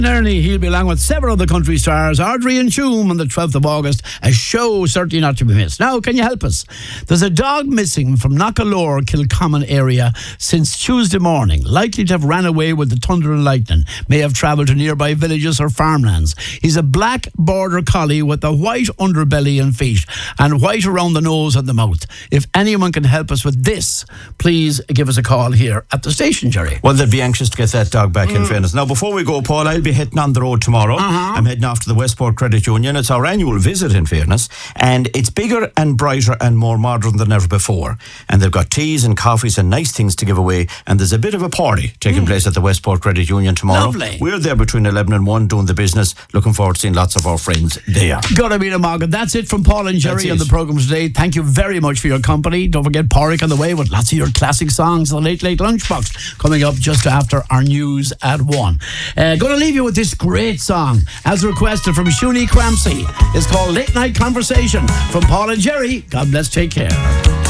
Early, he'll be along with several of the country stars, Audrey and Choom, on the 12th of August, a show certainly not to be missed. Now, can you help us? There's a dog missing from Knockalore, Kilcommon area since Tuesday morning, likely to have ran away with the thunder and lightning, may have travelled to nearby villages or farmlands. He's a black border collie with a white underbelly and feet, and white around the nose and the mouth. If anyone can help us with this, please give us a call here at the station, Jerry. Well, they'd be anxious to get that dog back, in fairness. Now, before we go, Paul, I'll be heading on the road tomorrow. I'm heading off to the Westport Credit Union. It's our annual visit, in fairness, and it's bigger and brighter and more modern than ever before. And they've got teas and coffees and nice things to give away, and there's a bit of a party taking place at the Westport Credit Union tomorrow. Lovely. We're there between 11 and 1 doing the business. Looking forward to seeing lots of our friends there. Gotta be the Morgan. That's it from Paul and Jerry on the programme today. Thank you very much for your company. Don't forget Porrick on the way with lots of your classic songs, the Late Late Lunchbox, coming up just after our news at 1. Gonna leave you with this great song, as requested from Shuni Crampsey. It's called Late Night Conversation from Paul and Jerry. God bless, take care.